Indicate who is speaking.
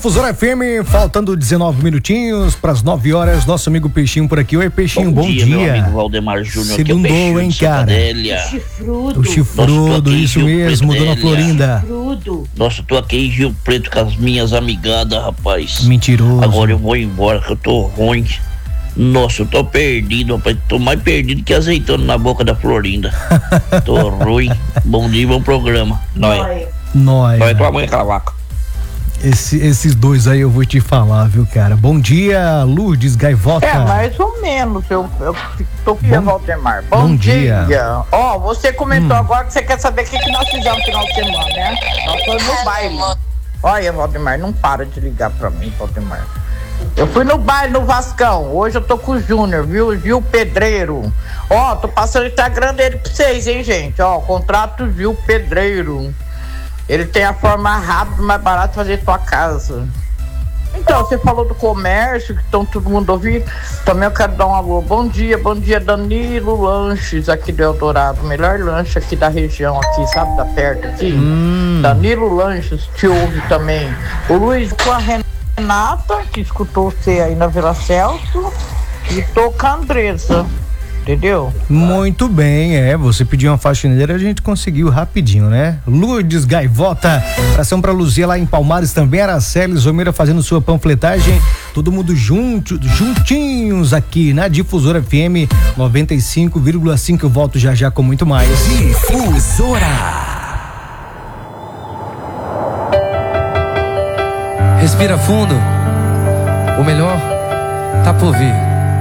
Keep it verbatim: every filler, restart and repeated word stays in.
Speaker 1: Difusora F M, faltando dezenove minutinhos para as nove horas, nosso amigo Peixinho por aqui. Oi, Peixinho, bom, bom dia.
Speaker 2: dia. Meu amigo Valdemar Júnior.
Speaker 1: Segundou, hein, cara?
Speaker 2: O
Speaker 1: chifrudo. O chifrudo, Nossa, isso mesmo, dona Florinda.
Speaker 2: Chifrudo. Nossa, eu tô aqui em Rio Preto com as minhas amigadas, rapaz.
Speaker 1: Mentiroso.
Speaker 2: Agora eu vou embora, que eu tô ruim. Nossa, eu tô perdido, rapaz. Tô mais perdido que azeitona na boca da Florinda. Tô ruim. Bom dia, bom programa. Nós.
Speaker 1: Nós.
Speaker 2: Nós, tua mãe, aquela vaca.
Speaker 1: Esse, esses dois aí eu vou te falar, viu, cara? Bom dia, Lourdes Gaivota.
Speaker 3: É, mais ou menos, eu, eu tô com o Valdemar. Bom,
Speaker 1: bom dia.
Speaker 3: Ó, oh, você comentou
Speaker 1: hum.
Speaker 3: agora que você quer saber o que, que nós fizemos no final de semana, né? Nós fomos no baile. Olha, Valdemar, não para de ligar pra mim, Valdemar. Eu fui no baile no Vascão, hoje eu tô com o Júnior, viu? Gil Pedreiro. Ó, oh, tô passando o Instagram dele pra vocês, hein, gente? Ó, oh, contrato Gil Pedreiro. Ele tem a forma rápida, mais barata de fazer tua casa. Então, você falou do comércio, que estão todo mundo ouvindo. Também eu quero dar um alô. Bom dia, bom dia, Danilo Lanches, aqui do Eldorado. Melhor lanche aqui da região, aqui, sabe, da perto aqui.
Speaker 1: Hum.
Speaker 3: Danilo Lanches te ouve também. O Luiz com a Renata, que escutou você aí na Vila Celso. E tô com a Andressa. Entendeu?
Speaker 1: Muito bem, é, você pediu uma faxineira, a gente conseguiu rapidinho, né? Lourdes Gaivota, abração pra Luzia lá em Palmares também, Araceli Zomeira fazendo sua panfletagem, todo mundo junto, juntinhos aqui na Difusora F M noventa e cinco vírgula cinco, eu volto já já com muito mais.
Speaker 4: Difusora. Respira fundo, o melhor tá por vir.